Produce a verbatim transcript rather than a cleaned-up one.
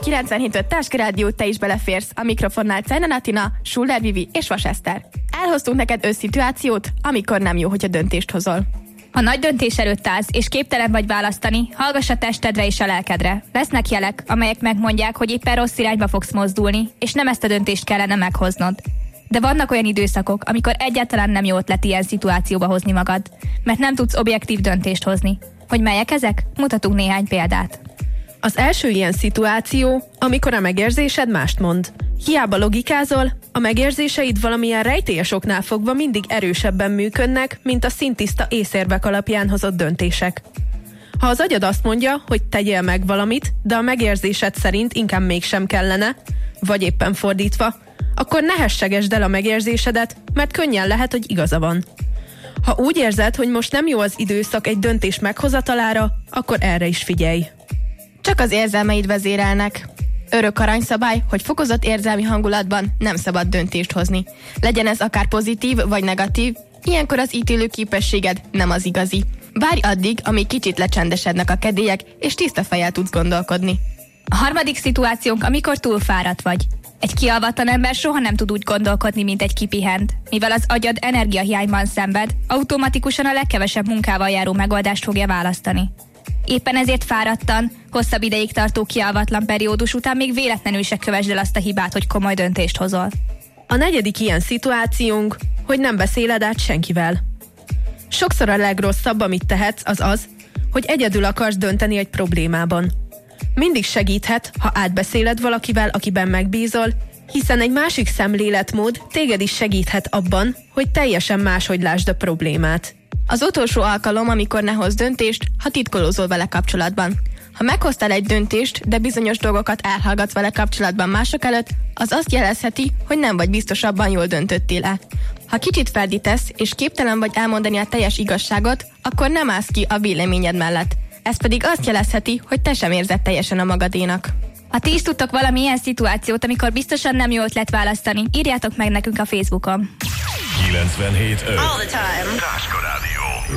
kilencvenhét öt Táska Rádió, te is beleférsz. A mikrofonnál Czernen Atina, Schuller Vivi és Vas Eszter. Elhoztunk neked összszituációt, amikor nem jó, hogyha döntést hozol. Ha nagy döntés előtt állsz, és képtelen vagy választani, hallgass a testedre és a lelkedre. Lesznek jelek, amelyek megmondják, hogy éppen rossz irányba fogsz mozdulni, és nem ezt a döntést kellene meghoznod. De vannak olyan időszakok, amikor egyáltalán nem jó ötlet ilyen szituációba hozni magad, mert nem tudsz objektív döntést hozni. Hogy melyek ezek? Mutatunk néhány példát. Az első ilyen szituáció, amikor a megérzésed mást mond. Hiába logikázol, a megérzéseid valamilyen rejtélyes oknál fogva mindig erősebben működnek, mint a szintiszta észérvek alapján hozott döntések. Ha az agyad azt mondja, hogy tegyél meg valamit, de a megérzésed szerint inkább mégsem kellene, vagy éppen fordítva, akkor ne hessegesd el a megérzésedet, mert könnyen lehet, hogy igaza van. Ha úgy érzed, hogy most nem jó az időszak egy döntés meghozatalára, akkor erre is figyelj. Csak az érzelmeid vezérelnek. Örök aranyszabály, hogy fokozott érzelmi hangulatban nem szabad döntést hozni. Legyen ez akár pozitív vagy negatív, ilyenkor az ítélő képességed nem az igazi. Várj addig, amíg kicsit lecsendesednek a kedélyek, és tiszta fejjel tudsz gondolkodni. A harmadik szituációnk, amikor túlfáradt vagy. Egy kialvatlan ember soha nem tud úgy gondolkodni, mint egy kipihent. Mivel az agyad energiahiányban szenved, automatikusan a legkevesebb munkával járó megoldást fogja választani. Éppen ezért fáradtan, hosszabb ideig tartó kialvatlan periódus után még véletlenül se kövesd el azt a hibát, hogy komoly döntést hozol. A negyedik ilyen szituációnk, hogy nem beszéled át senkivel. Sokszor a legrosszabb, amit tehetsz, az az, hogy egyedül akarsz dönteni egy problémában. Mindig segíthet, ha átbeszéled valakivel, akiben megbízol, hiszen egy másik szemléletmód téged is segíthet abban, hogy teljesen máshogy lásd a problémát. Az utolsó alkalom, amikor ne hozz döntést, ha titkolózol vele kapcsolatban. Ha meghoztál egy döntést, de bizonyos dolgokat elhallgatsz vele kapcsolatban mások előtt, az azt jelezheti, hogy nem vagy biztos abban, jól döntöttél el. Ha kicsit ferdítesz, és képtelen vagy elmondani a teljes igazságot, akkor nem állsz ki a véleményed mellett. Ez pedig azt jelezheti, hogy te sem érzed teljesen a magadénak. Ha ti is tudtok valamilyen szituációt, amikor biztosan nem jó ötlet választani, írjátok meg nekünk a Facebookon. kilencvenhét öt Táska Rádió.